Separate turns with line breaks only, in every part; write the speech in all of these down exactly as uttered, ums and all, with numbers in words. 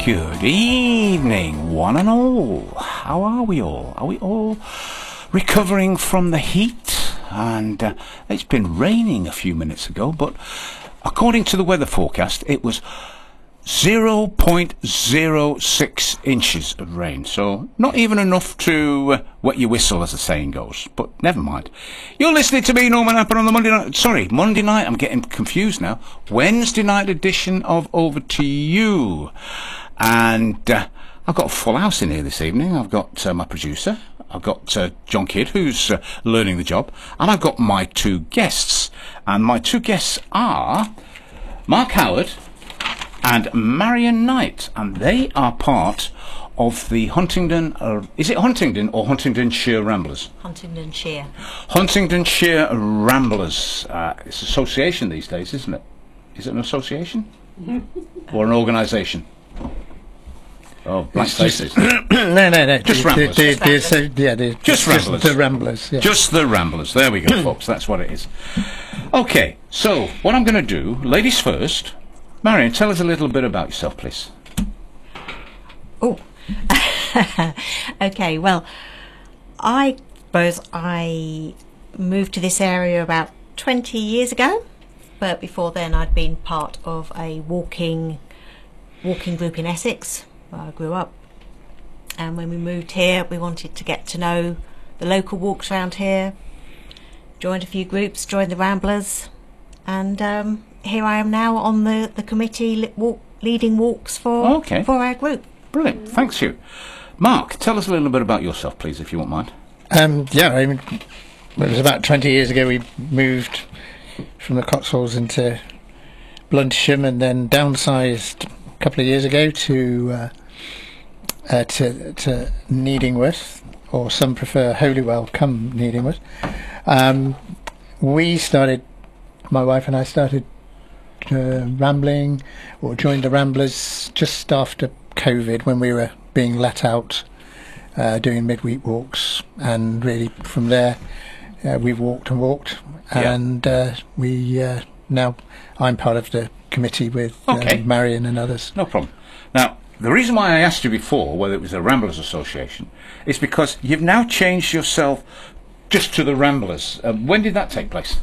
Good evening, one and all. How are we all? Are we all recovering from the heat? And uh, it's been raining a few minutes ago, but according to the weather forecast, it was zero point zero six inches of rain. So not even enough to uh, wet your whistle, as the saying goes. But never mind. You're listening to me, Norman Apper, on the Monday night. Sorry, Monday night. I'm getting confused now. Wednesday night edition of Over to You. And uh, I've got a full house in here this evening. I've got uh, my producer. I've got uh, John Kidd, who's uh, learning the job. And I've got my two guests. And my two guests are Mark Howard and Marion Knight. And they are part of the Huntingdon... Uh, is it Huntingdon or Huntingdonshire Ramblers?
Huntingdonshire.
Huntingdonshire Ramblers. Uh, it's an association these days, isn't it? Is it an association? Or an organisation? Oh, blank faces.
no, no, no.
Just
the,
Ramblers.
The, the, the, so, yeah, the,
just Ramblers.
The Ramblers, yeah.
Just the Ramblers. There we go, folks. That's what it is. Okay, so what I'm going to do, ladies first. Marion, tell us a little bit about yourself, please.
Oh. Okay, well, I suppose I moved to this area about twenty years ago, but before then I'd been part of a walking walking group in Essex, where I grew up. And when we moved here, we wanted to get to know the local walks around here, joined a few groups, joined the Ramblers, and um, here I am now on the, the committee li walk, leading walks for,
okay.
for our group.
Brilliant, thanks you. Mark, tell us a little bit about yourself, please, if you won't mind.
Um, yeah, I mean, it was about twenty years ago we moved from the Cotswolds into Bluntisham and then downsized a couple of years ago to uh, uh, to, to Needingworth, or some prefer Holywell come Needingworth. Um, we started, my wife and I started uh, rambling, or joined the Ramblers just after COVID, when we were being let out uh, doing midweek walks, and really from there uh, we've walked and walked, and uh, we uh, now I'm part of the committee with
okay.
uh, Marion and others.
No problem. Now, the reason why I asked you before whether it was the Ramblers Association is because you've now changed yourself just to the Ramblers. Uh, when did that take place?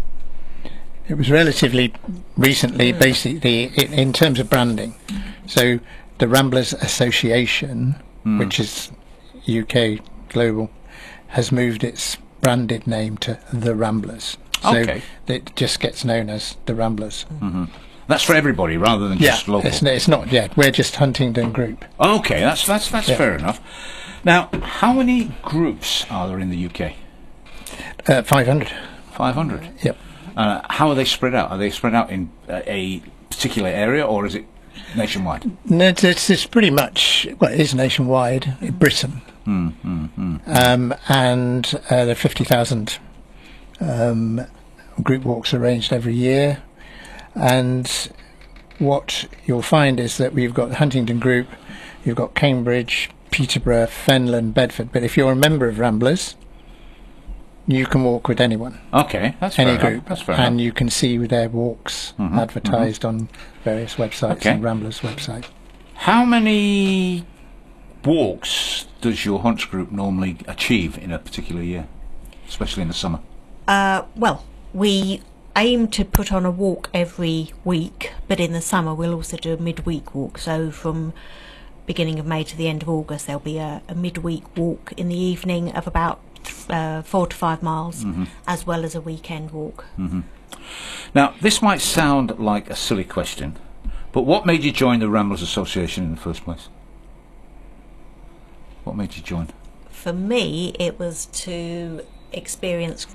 It was relatively recently, basically, in, in terms of branding. So the Ramblers Association, mm. which is U K global, has moved its branded name to The Ramblers. So
okay.
it just gets known as The Ramblers.
Mm-hmm. That's for everybody rather than
yeah,
just local.
It's, it's not yet. We're just Huntingdon Group.
Okay, that's that's that's yeah. fair enough. Now, how many groups are there in the U K?
Uh, five hundred.
five hundred?
Yep.
Uh, how are they spread out? Are they spread out in uh, a particular area, or is it nationwide?
No, it's, it's pretty much, well, it is nationwide, in Britain.
Mm, mm, mm.
Um, and uh, there are fifty thousand um, group walks arranged every year. And what you'll find is that we've got the Huntingdon Group, you've got Cambridge, Peterborough, Fenland, Bedford. But if you're a member of Ramblers, you can walk with anyone.
Okay, that's
any
fair
group,
enough. That's fair
and
enough.
you can see their walks
mm-hmm,
advertised
mm-hmm.
on various websites
okay.
and Ramblers' website.
How many walks does your hunts group normally achieve in a particular year, especially in the summer?
Uh, well, we aim to put on a walk every week, but in the summer we'll also do a midweek walk. So from beginning of May to the end of August, there'll be a, a midweek walk in the evening of about uh, four to five miles, mm-hmm. as well as a weekend walk.
Mm-hmm. Now, this might sound like a silly question, but what made you join the Ramblers Association in the first place? What made you join?
For me, it was to experience